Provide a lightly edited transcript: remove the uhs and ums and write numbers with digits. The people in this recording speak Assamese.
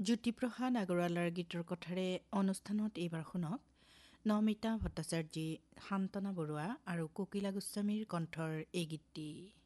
জ্যোতিপ্ৰসাদ আগৰৱালাৰ গীতৰ কথাৰে অনুষ্ঠানত এইবাৰ শুনক নমিতা ভট্টাচাৰ্যী, শান্তনা বৰুৱা আৰু কোকিলা গোস্বামীৰ কণ্ঠৰ এই গীতটি।